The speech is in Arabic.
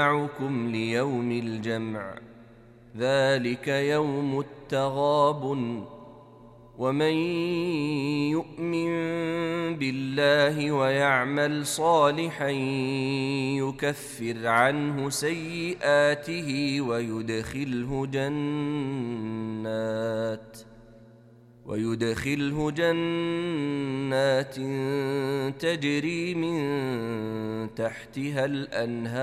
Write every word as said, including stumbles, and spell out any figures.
جمعكم ليوم الجمع ذلك يوم التغابن ومن يؤمن بالله ويعمل صالحا يكفر عنه سيئاته ويدخله جنات ويدخله جنات تجري من تحتها الأنهار